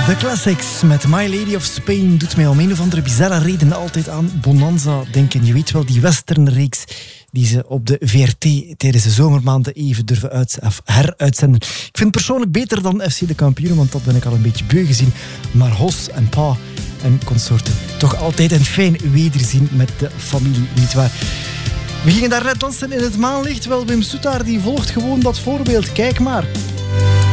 De classics met My Lady of Spain doet mij om een of andere bizarre reden altijd aan Bonanza denken. Je weet wel, die westernreeks die ze op de VRT tijdens de zomermaanden even durven heruitzenden. Ik vind het persoonlijk beter dan FC de Kampioenen, want dat ben ik al een beetje beu gezien. Maar Hos en Pa en consorten, toch altijd een fijn wederzien met de familie, nietwaar? We gingen daar net dansen in het maanlicht. Wel, Wim Soetaar die volgt gewoon dat voorbeeld. Kijk maar.